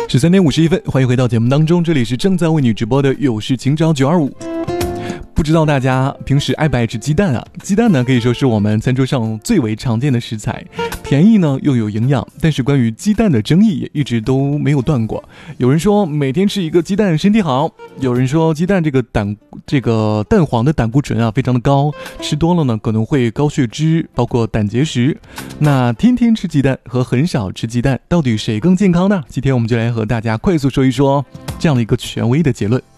13:51，欢迎回到节目当中，这里是正在为你直播的有事情找925。不知道大家平时爱不爱吃鸡蛋啊？鸡蛋呢，可以说是我们餐桌上最为常见的食材，便宜呢又有营养。但是关于鸡蛋的争议也一直都没有断过。有人说每天吃一个鸡蛋身体好，有人说鸡蛋这个蛋黄的胆固醇啊非常的高，吃多了呢可能会高血脂，包括胆结石。那天天吃鸡蛋和很少吃鸡蛋，到底谁更健康呢？今天我们就来和大家快速说一说这样的一个权威的结论。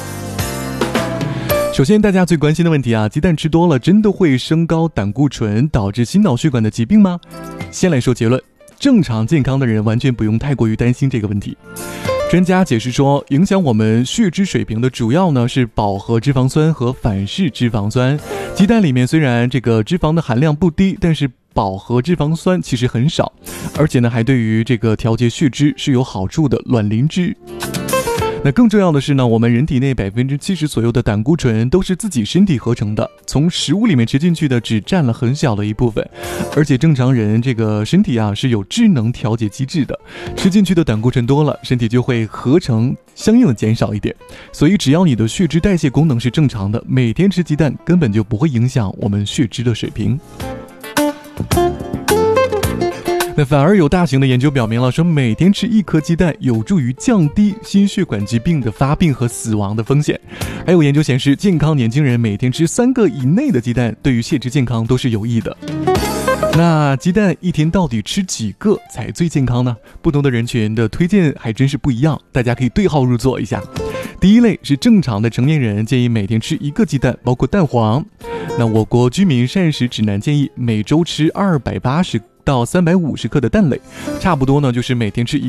首先大家最关心的问题啊，鸡蛋吃多了真的会升高胆固醇，导致心脑血管的疾病吗？先来说结论，正常健康的人完全不用太过于担心这个问题。专家解释说，影响我们血脂水平的主要呢是饱和脂肪酸和反式脂肪酸。鸡蛋里面虽然这个脂肪的含量不低，但是饱和脂肪酸其实很少，而且呢还对于这个调节血脂是有好处的卵磷脂。那更重要的是呢，我们人体内70%左右的胆固醇都是自己身体合成的，从食物里面吃进去的只占了很小的一部分，而且正常人这个身体啊是有智能调节机制的，吃进去的胆固醇多了，身体就会合成相应的减少一点，所以只要你的血脂代谢功能是正常的，每天吃鸡蛋根本就不会影响我们血脂的水平。那反而有大型的研究表明了，说每天吃1颗鸡蛋有助于降低心血管疾病的发病和死亡的风险。还有研究显示，健康年轻人每天吃3个以内的鸡蛋，对于血脂健康都是有益的。那鸡蛋一天到底吃几个才最健康呢？不同的人群的推荐还真是不一样，大家可以对号入座一下。第一类是正常的成年人，建议每天吃1个鸡蛋，包括蛋黄。那我国居民膳食指南建议每周吃280到350克的蛋类，差不多呢就是每天吃